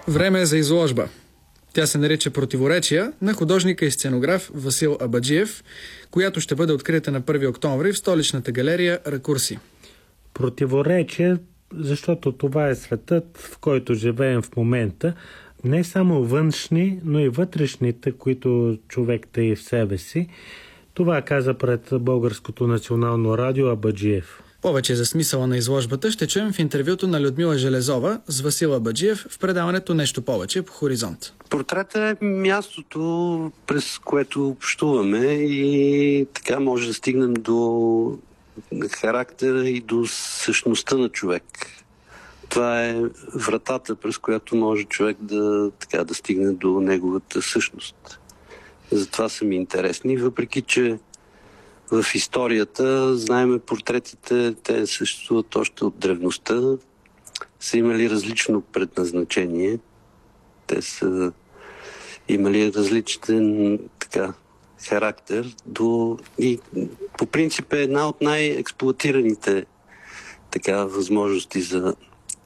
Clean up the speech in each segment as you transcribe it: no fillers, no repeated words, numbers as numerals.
Време е за изложба. Тя се нарича "Противоречия" на художника и сценограф Васил Абаджиев, която ще бъде открита на 1 октомври в столичната галерия Ракурси. Противоречия, защото това е светът, в който живеем в момента. Не само външни, но и вътрешните, които човек тъй в себе си. Това каза пред Българското национално радио Абаджиев. Повече за смисъла на изложбата ще чуем в интервюто на Людмила Железова с Васил Абаджиев в предаването "Нещо повече" по Хоризонт. Портретът е мястото, през което общуваме и така може да стигнем до характера и до същността на човек. Това е вратата, през която може човек да стигне до неговата същност. Затова са ми интересни, въпреки че в историята, знаеме, портретите, те съществуват още от древността, са имали различно предназначение. Те са имали различен характер и по принцип е една от най-експлоатираните възможности за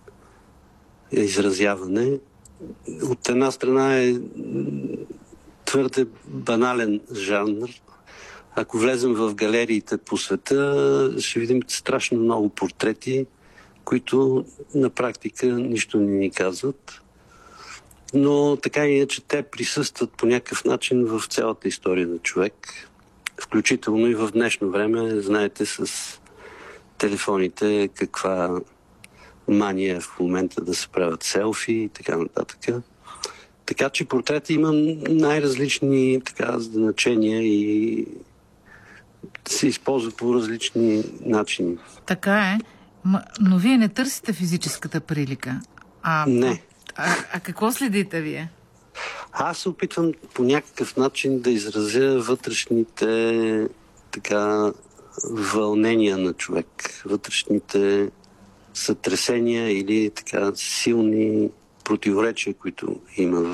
изразяване. От една страна е твърде банален жанр. Ако влезем в галериите по света, ще видим страшно много портрети, които на практика нищо не ни казват. Но така и иначе те присъстват по някакъв начин в цялата история на човек. Включително и в днешно време, знаете, с телефоните каква мания е в момента да се правят селфи и така нататък. Така че портрети има най-различни значения и се използват по различни начини. Така е, но вие не търсите физическата прилика. Не. А какво следите вие? Аз се опитвам по някакъв начин да изразя вътрешните вълнения на човек, вътрешните сътресения или силни противоречия, които има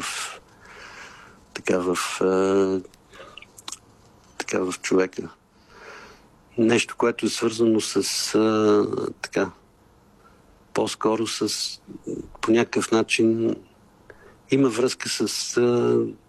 в човека. Нещо, което е свързано с по-скоро по някакъв начин има връзка с